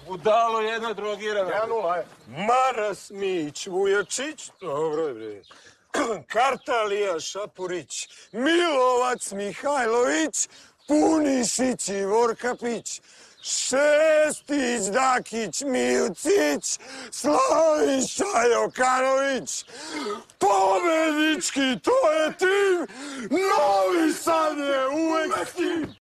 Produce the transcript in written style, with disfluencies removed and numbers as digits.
Budalo jedna drogirana. Janula, Maras Mić, Vujačić, dobro je bre. Kartalija Šapurić, Milovac Mihajlović, Punišić i Vorkapić, Šestić, Dakić, Milcić, Slaviša Jokanović, pobednički, to je tim, Novi Sad je uvek tim.